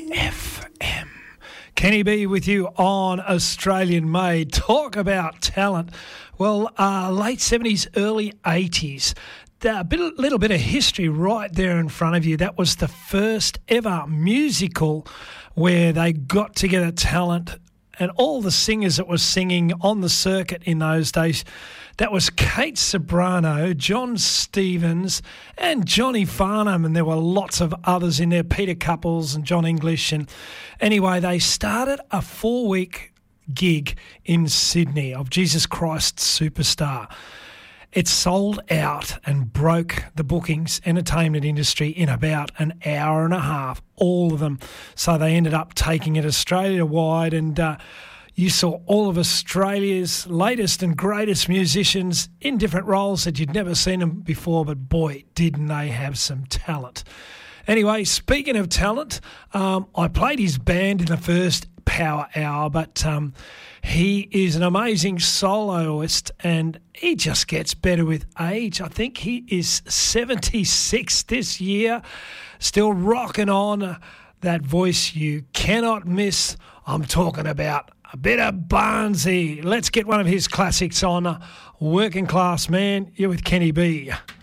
FM. Kenny B with you on Australian Made. Talk about talent. Well, late 70s, early 80s. Little bit of history right there in front of you. That was the first ever musical where they got together talent and all the singers that were singing on the circuit in those days. That was Kate Ceberano, John Stevens and Johnny Farnham, and there were lots of others in there, Peter Couples and John English. And anyway, they started a 4-week gig in Sydney of Jesus Christ Superstar. It sold out and broke the bookings entertainment industry in about an hour and a half, all of them. So they ended up taking it Australia-wide, and you saw all of Australia's latest and greatest musicians in different roles that you'd never seen them before, but boy, didn't they have some talent. Anyway, speaking of talent, I played his band in the first Power Hour, but he is an amazing soloist and he just gets better with age. I think he is 76 this year, still rocking on. That voice you cannot miss. I'm talking about a bit of Barnsey. Let's get one of his classics on. Working Class Man. You're with Kenny B.